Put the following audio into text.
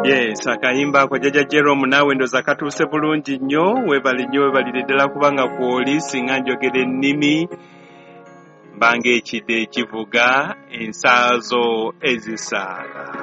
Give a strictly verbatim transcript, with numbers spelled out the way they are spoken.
Yes, akayimba kwa Jaja Jerome nawe ndoza katuuse bulungi nnyo, webali nnyo webalire ddala kubanga kwoli singa njogera ennimi mbanga ekide ekivuga ensaazo ezisaaga.